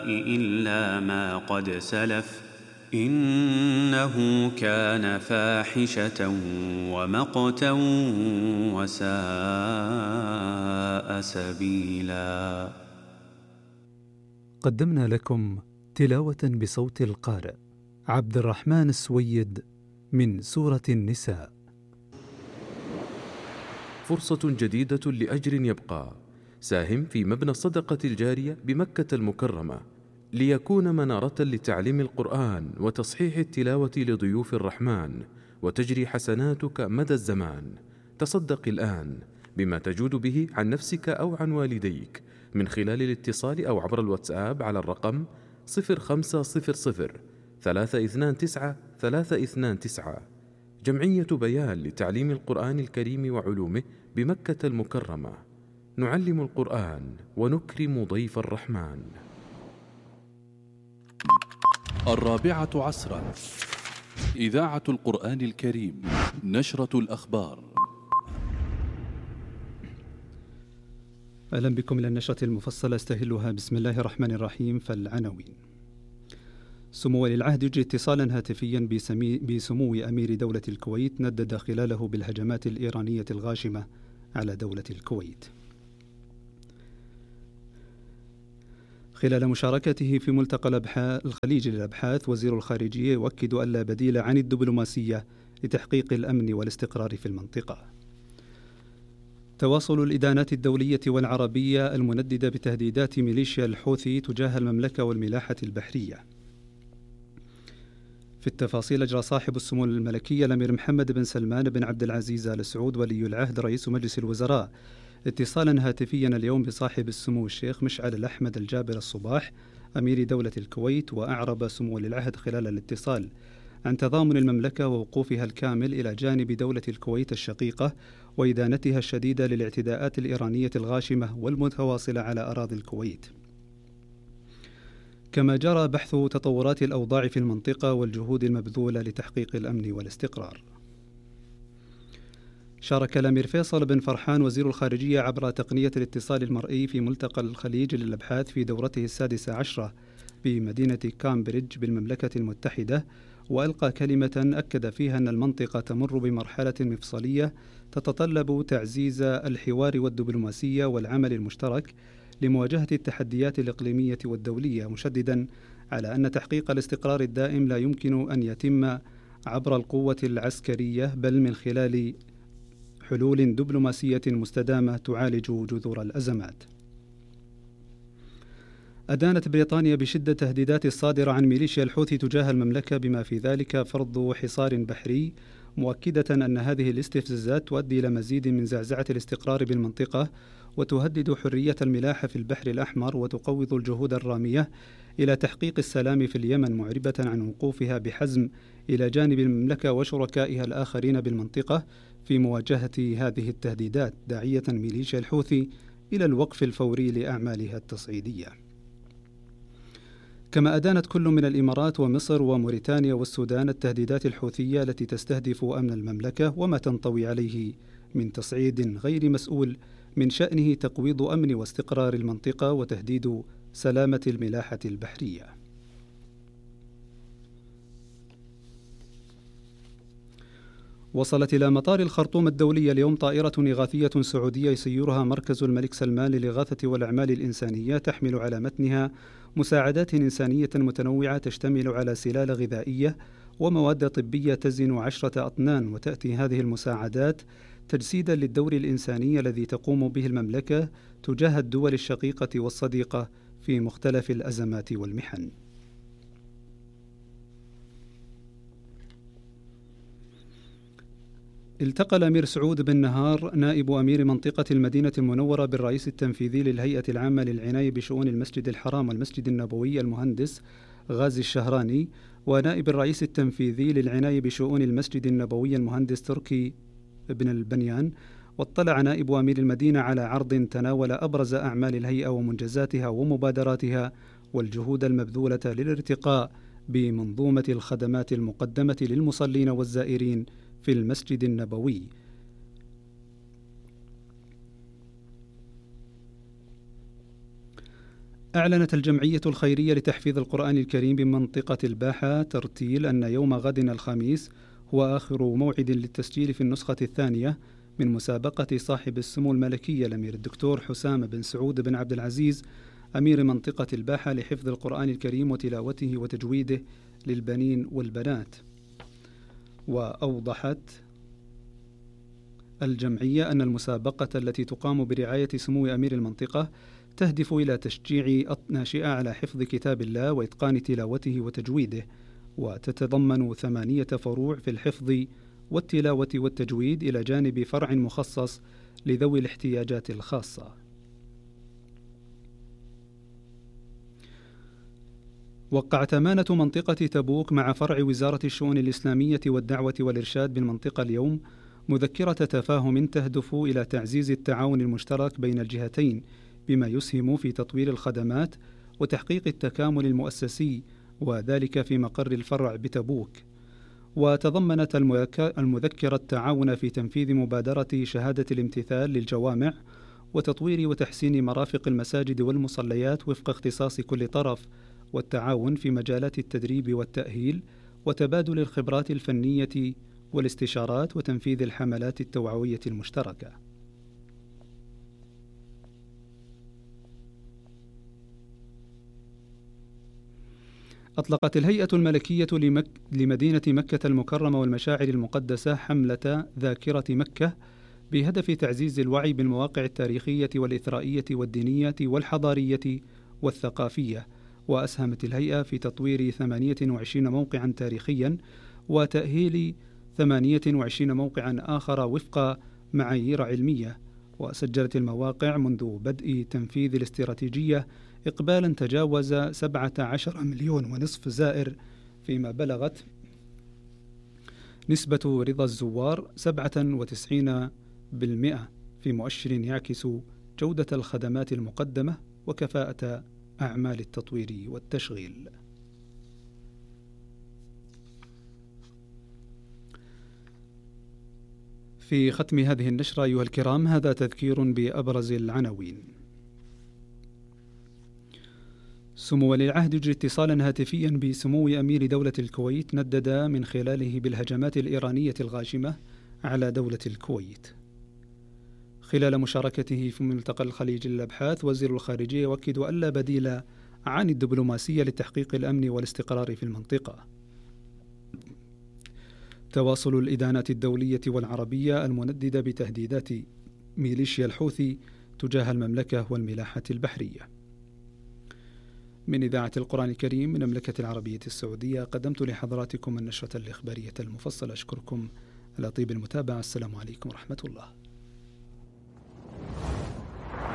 إلا ما قد سلف إنه كان فاحشة ومقتا وساء سبيلا. قدمنا لكم تلاوة بصوت القارئ عبد الرحمن السويد من سورة النساء. فرصة جديدة لأجر يبقى. ساهم في مبنى الصدقة الجارية بمكة المكرمة ليكون منارة لتعليم القرآن وتصحيح التلاوة لضيوف الرحمن، وتجري حسناتك مدى الزمان. تصدق الآن بما تجود به عن نفسك أو عن والديك من خلال الاتصال أو عبر الواتساب على الرقم 0500 329 329. جمعية بيان لتعليم القرآن الكريم وعلومه بمكة المكرمة. نعلم القرآن ونكرم ضيف الرحمن. 4 إذاعة القرآن الكريم، نشرة الأخبار. أهلا بكم إلى النشرة المفصلة استهلها بسم الله الرحمن الرحيم. فالعناوين: سمو ولي العهد يجري اتصالا هاتفيا بسمو أمير دولة الكويت، ندد خلاله بالهجمات الإيرانية الغاشمة على دولة الكويت. خلال مشاركته في ملتقى الخليج للأبحاث، وزير الخارجية يؤكد أن لا بديل عن الدبلوماسية لتحقيق الأمن والاستقرار في المنطقة. تواصل الإدانات الدولية والعربية المنددة بتهديدات ميليشيا الحوثي تجاه المملكة والملاحة البحرية. في التفاصيل، أجرى صاحب السمو الملكي الأمير محمد بن سلمان بن عبد العزيز آل سعود ولي العهد رئيس مجلس الوزراء اتصالا هاتفيا اليوم بصاحب السمو الشيخ مشعل الأحمد الجابر الصباح أمير دولة الكويت، وأعرب سمو ولي العهد خلال الاتصال عن تضامن المملكة ووقوفها الكامل إلى جانب دولة الكويت الشقيقة وإدانتها الشديدة للاعتداءات الإيرانية الغاشمة والمتواصلة على أراضي الكويت. كما جرى بحث تطورات الأوضاع في المنطقة والجهود المبذولة لتحقيق الأمن والاستقرار. شارك الأمير فيصل بن فرحان وزير الخارجية عبر تقنية الاتصال المرئي في ملتقى الخليج للأبحاث في دورته 16 بمدينة كامبريدج بالمملكة المتحدة، وألقى كلمة أكد فيها أن المنطقة تمر بمرحلة مفصلية تتطلب تعزيز الحوار والدبلوماسية والعمل المشترك لمواجهة التحديات الإقليمية والدولية، مشددا على أن تحقيق الاستقرار الدائم لا يمكن أن يتم عبر القوة العسكرية، بل من خلال حلول دبلوماسية مستدامة تعالج جذور الأزمات. أدانت بريطانيا بشدة تهديدات الصادرة عن ميليشيا الحوثي تجاه المملكة، بما في ذلك فرض حصار بحري، مؤكدة أن هذه الاستفزازات تؤدي إلى مزيد من زعزعة الاستقرار بالمنطقة وتهدد حرية الملاحة في البحر الأحمر، وتقوض الجهود الرامية إلى تحقيق السلام في اليمن، معربة عن وقوفها بحزم إلى جانب المملكة وشركائها الآخرين بالمنطقة في مواجهة هذه التهديدات، داعية ميليشيا الحوثي إلى الوقف الفوري لأعمالها التصعيدية. كما أدانت كل من الإمارات ومصر وموريتانيا والسودان التهديدات الحوثية التي تستهدف أمن المملكة وما تنطوي عليه من تصعيد غير مسؤول من شأنه تقويض أمن واستقرار المنطقة وتهديد سلامة الملاحة البحرية. وصلت إلى مطار الخرطوم الدولي اليوم طائرة إغاثية سعودية يسيرها مركز الملك سلمان للإغاثة والأعمال الإنسانية، تحمل على متنها مساعدات إنسانية متنوعة تشتمل على سلال غذائية ومواد طبية تزن 10 أطنان. وتأتي هذه المساعدات تجسيدا للدور الإنساني الذي تقوم به المملكة تجاه الدول الشقيقة والصديقة في مختلف الأزمات والمحن. التقى الأمير سعود بن نهار نائب أمير منطقة المدينة المنورة بالرئيس التنفيذي للهيئة العامة للعناية بشؤون المسجد الحرام والمسجد النبوي المهندس غازي الشهراني، ونائب الرئيس التنفيذي للعناية بشؤون المسجد النبوي المهندس تركي بن البنيان. واطلع نائب أمير المدينة على عرض تناول أبرز أعمال الهيئة ومنجزاتها ومبادراتها والجهود المبذولة للارتقاء بمنظومة الخدمات المقدمة للمصلين والزائرين في المسجد النبوي. أعلنت الجمعية الخيرية لتحفيظ القرآن الكريم بمنطقة الباحة ترتيل أن يوم غد الخميس هو آخر موعد للتسجيل في النسخة الثانية من مسابقة صاحب السمو الملكي الأمير الدكتور حسام بن سعود بن عبد العزيز أمير منطقة الباحة لحفظ القرآن الكريم وتلاوته وتجويده للبنين والبنات. وأوضحت الجمعية أن المسابقة التي تقام برعاية سمو أمير المنطقة تهدف إلى تشجيع الناشئة على حفظ كتاب الله وإتقان تلاوته وتجويده، وتتضمن 8 فروع في الحفظ والتلاوة والتجويد إلى جانب فرع مخصص لذوي الاحتياجات الخاصة. وقعت أمانة منطقة تبوك مع فرع وزارة الشؤون الإسلامية والدعوة والإرشاد بالمنطقة اليوم مذكرة تفاهم تهدف إلى تعزيز التعاون المشترك بين الجهتين بما يسهم في تطوير الخدمات وتحقيق التكامل المؤسسي، وذلك في مقر الفرع بتبوك. وتضمنت المذكرة التعاون في تنفيذ مبادرة شهادة الامتثال للجوامع وتطوير وتحسين مرافق المساجد والمصليات وفق اختصاص كل طرف، والتعاون في مجالات التدريب والتأهيل وتبادل الخبرات الفنية والاستشارات وتنفيذ الحملات التوعوية المشتركة. أطلقت الهيئة الملكية لمدينة مكة المكرمة والمشاعر المقدسة حملة ذاكرة مكة بهدف تعزيز الوعي بالمواقع التاريخية والإثرائية والدينية والحضارية والثقافية. وأسهمت الهيئة في تطوير 28 موقعا تاريخيا وتأهيل 28 موقعا آخر وفق معايير علمية. وسجلت المواقع منذ بدء تنفيذ الاستراتيجية إقبالا تجاوز 17.5 مليون زائر، فيما بلغت نسبة رضا الزوار 97% في مؤشر يعكس جودة الخدمات المقدمة وكفاءة أعمال التطوير والتشغيل. في ختم هذه النشرة أيها الكرام هذا تذكير بأبرز العناوين. سمو ولي العهد يجري اتصالا هاتفيا بسمو أمير دولة الكويت ندد من خلاله بالهجمات الإيرانية الغاشمة على دولة الكويت. خلال مشاركته في ملتقى الخليج للأبحاث وزير الخارجية يؤكد أن لا بديل عن الدبلوماسية لتحقيق الأمن والاستقرار في المنطقة. تواصل الإدانات الدولية والعربية المنددة بتهديدات ميليشيا الحوثي تجاه المملكة والملاحة البحرية. من إذاعة القرآن الكريم من المملكة العربية السعودية قدمت لحضراتكم النشرة الإخبارية المفصلة. أشكركم على طيب المتابعة. السلام عليكم ورحمة الله.